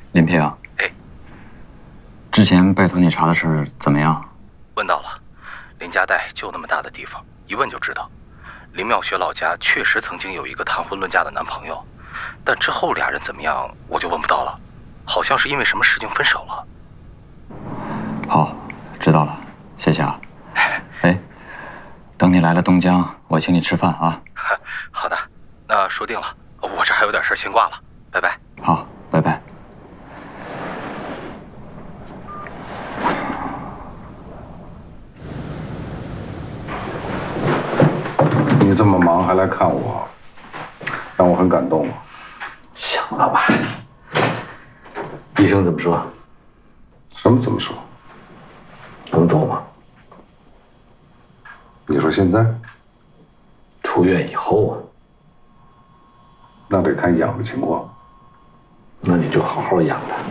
林平， 哎， 之前拜托你查的事儿怎么样？ 问到了，林家带就那么大的地方，一问就知道，林妙雪老家确实曾经有一个谈婚论嫁的男朋友，但之后俩人怎么样，我就问不到了，好像是因为什么事情分手了。 好，知道了，谢谢啊。哎，等你来了东江，我请你吃饭啊。 好的，那说定了，我这还有点事先挂了，拜拜。 好，拜拜。 你这么忙还来看我，让我很感动啊。 行了吧？医生怎么说？ 什么怎么说？ 能走吗？ 你说现在？ 出院以后啊？ 那得看养的情况。 那你就好好养着。